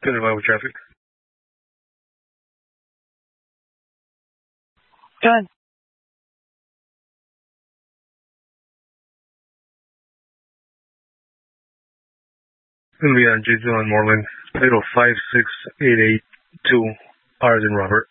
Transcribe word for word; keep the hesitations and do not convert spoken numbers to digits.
ten with traffic. Go ahead. Going to be on J two on Moreland. Title five six eight eight two, R as in Robert.